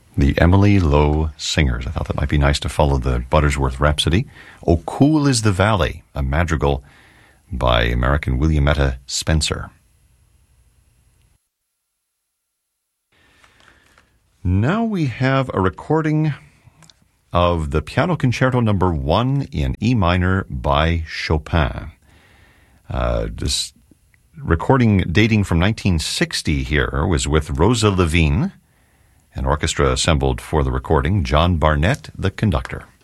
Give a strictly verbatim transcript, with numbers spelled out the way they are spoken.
The Emily Lowe Singers. I thought that might be nice to follow the Buttersworth Rhapsody. Oh, Cool is the Valley, a madrigal by American Williametta Spencer. Now we have a recording of the Piano Concerto Number One in E minor by Chopin. Uh, this recording dating from nineteen sixty here was with Rosa Levine, an orchestra assembled for the recording, John Barnett, the conductor.